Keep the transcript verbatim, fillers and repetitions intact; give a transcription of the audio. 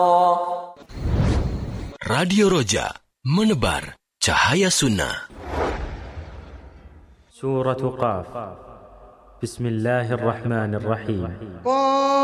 Radio Roja, menebar cahaya sunnah. Surah Qaf. Bismillahirrahmanirrahim.